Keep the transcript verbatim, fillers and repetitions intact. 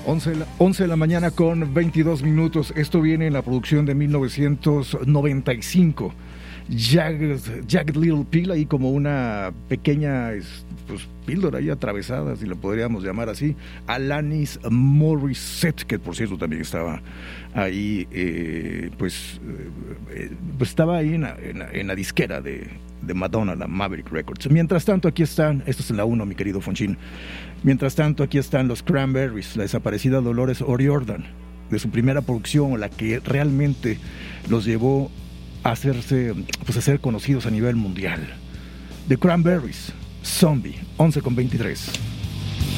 once de la mañana con veintidós minutos. Esto viene en la producción de mil novecientos noventa y cinco. Jagged, Jagged Little Pill, ahí como una pequeña pues, píldora ahí atravesada, si lo podríamos llamar así. Alanis Morissette, que por cierto también estaba ahí, eh, pues, eh, pues estaba ahí en la, en la, en la disquera de, de Madonna, la Maverick Records. Mientras tanto, aquí están, esto es en la uno, mi querido Fonchín. Mientras tanto, aquí están los Cranberries, la desaparecida Dolores O'Riordan, de su primera producción, la que realmente los llevó a hacerse, pues a ser conocidos a nivel mundial. The Cranberries, Zombie, once con veintitrés.